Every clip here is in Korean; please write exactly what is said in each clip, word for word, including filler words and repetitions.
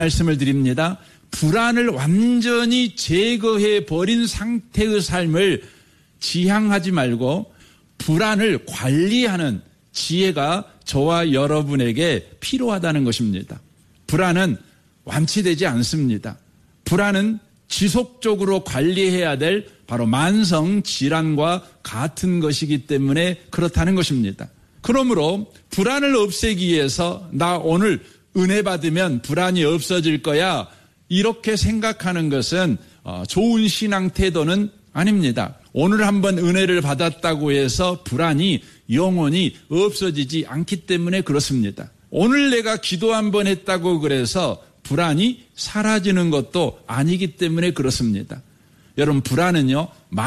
말씀을 드립니다. 불안을 완전히 제거해 버린 상태의 삶을 지향하지 말고 불안을 관리하는 지혜가 저와 여러분에게 필요하다는 것입니다. 불안은 완치되지 않습니다. 불안은 지속적으로 관리해야 될 바로 만성 질환과 같은 것이기 때문에 그렇다는 것입니다. 그러므로 불안을 없애기 위해서 나 오늘 은혜 받으면 불안이 없어질 거야 이렇게 생각하는 것은 좋은 신앙 태도는 아닙니다. 오늘 한번 은혜를 받았다고 해서 불안이 영원히 없어지지 않기 때문에 그렇습니다. 오늘 내가 기도 한번 했다고 그래서 불안이 사라지는 것도 아니기 때문에 그렇습니다. 여러분, 불안은요,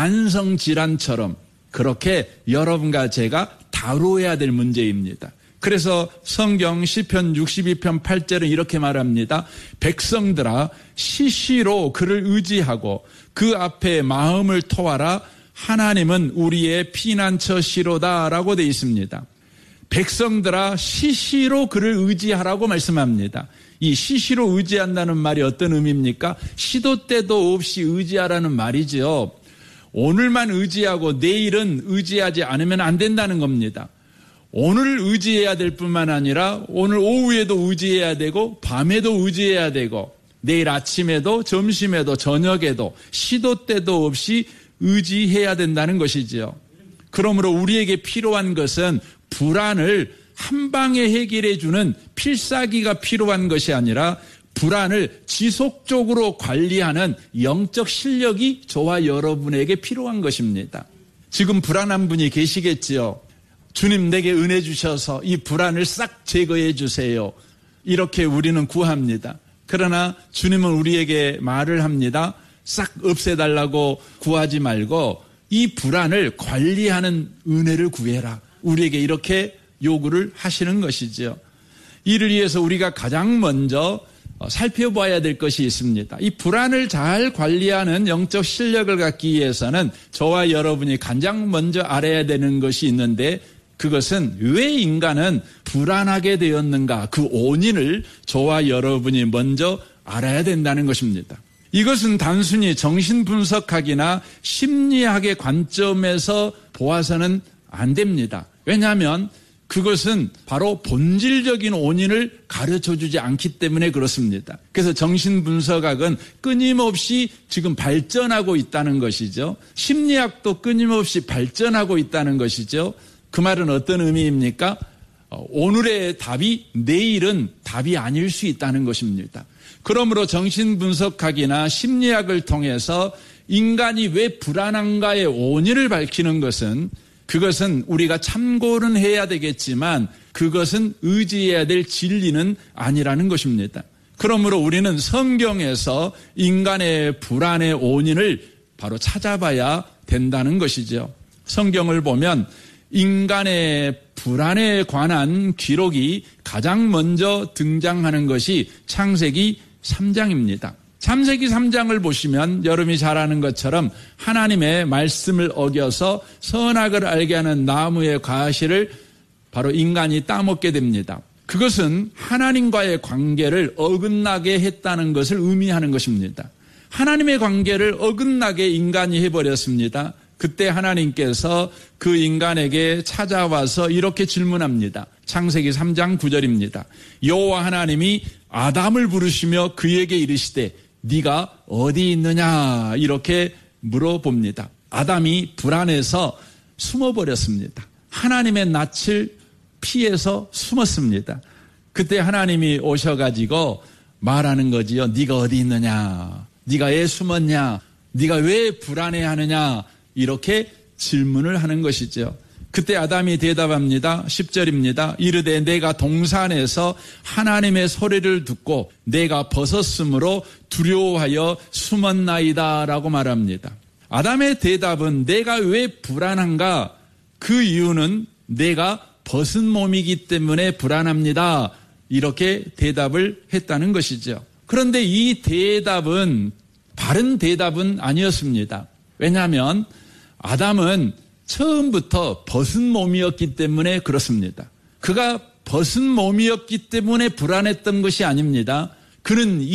만성질환처럼 그렇게 여러분과 제가 다뤄야 될 문제입니다. 그래서 성경 시편 육십이 편 팔 절은 이렇게 말합니다. 백성들아 시시로 그를 의지하고 그 앞에 마음을 토하라. 하나님은 우리의 피난처시로다라고 되어 있습니다. 백성들아 시시로 그를 의지하라고 말씀합니다. 이 시시로 의지한다는 말이 어떤 의미입니까? 시도 때도 없이 의지하라는 말이죠. 오늘만 의지하고 내일은 의지하지 않으면 안 된다는 겁니다. 오늘 의지해야 될 뿐만 아니라 오늘 오후에도 의지해야 되고 밤에도 의지해야 되고 내일 아침에도 점심에도 저녁에도 시도 때도 없이 의지해야 된다는 것이지요. 그러므로 우리에게 필요한 것은 불안을 한 방에 해결해 주는 필사기가 필요한 것이 아니라 불안을 지속적으로 관리하는 영적 실력이 저와 여러분에게 필요한 것입니다. 지금 불안한 분이 계시겠지요. 주님 내게 은혜 주셔서 이 불안을 싹 제거해 주세요. 이렇게 우리는 구합니다. 그러나 주님은 우리에게 말을 합니다. 싹 없애달라고 구하지 말고 이 불안을 관리하는 은혜를 구해라. 우리에게 이렇게 요구를 하시는 것이죠. 이를 위해서 우리가 가장 먼저 살펴봐야 될 것이 있습니다. 이 불안을 잘 관리하는 영적 실력을 갖기 위해서는 저와 여러분이 가장 먼저 알아야 되는 것이 있는데 그것은 왜 인간은 불안하게 되었는가 그 원인을 저와 여러분이 먼저 알아야 된다는 것입니다. 이것은 단순히 정신분석학이나 심리학의 관점에서 보아서는 안 됩니다. 왜냐하면 그것은 바로 본질적인 원인을 가르쳐주지 않기 때문에 그렇습니다. 그래서 정신분석학은 끊임없이 지금 발전하고 있다는 것이죠. 심리학도 끊임없이 발전하고 있다는 것이죠. 그 말은 어떤 의미입니까? 오늘의 답이 내일은 답이 아닐 수 있다는 것입니다. 그러므로 정신분석학이나 심리학을 통해서 인간이 왜 불안한가의 원인을 밝히는 것은 그것은 우리가 참고는 해야 되겠지만 그것은 의지해야 될 진리는 아니라는 것입니다. 그러므로 우리는 성경에서 인간의 불안의 원인을 바로 찾아봐야 된다는 것이죠. 성경을 보면 인간의 불안에 관한 기록이 가장 먼저 등장하는 것이 창세기 삼 장입니다. 창세기 삼 장을 보시면 여러분이 잘 아는 것처럼 하나님의 말씀을 어겨서 선악을 알게 하는 나무의 과실을 바로 인간이 따먹게 됩니다. 그것은 하나님과의 관계를 어긋나게 했다는 것을 의미하는 것입니다. 하나님의 관계를 어긋나게 인간이 해버렸습니다. 그때 하나님께서 그 인간에게 찾아와서 이렇게 질문합니다. 창세기 삼 장 구 절입니다. 여호와 하나님이 아담을 부르시며 그에게 이르시되 네가 어디 있느냐 이렇게 물어봅니다. 아담이 불안해서 숨어버렸습니다. 하나님의 낯을 피해서 숨었습니다. 그때 하나님이 오셔가지고 말하는 거지요. 네가 어디 있느냐, 네가 왜 숨었냐, 네가 왜 불안해하느냐 이렇게 질문을 하는 것이죠. 그때 아담이 대답합니다. 십 절입니다. 이르되 내가 동산에서 하나님의 소리를 듣고 내가 벗었으므로 두려워하여 숨었나이다 라고 말합니다. 아담의 대답은 내가 왜 불안한가? 그 이유는 내가 벗은 몸이기 때문에 불안합니다. 이렇게 대답을 했다는 것이죠. 그런데 이 대답은 바른 대답은 아니었습니다. 왜냐하면 아담은 처음부터 벗은 몸이었기 때문에 그렇습니다. 그가 벗은 몸이었기 때문에 불안했던 것이 아닙니다. 그는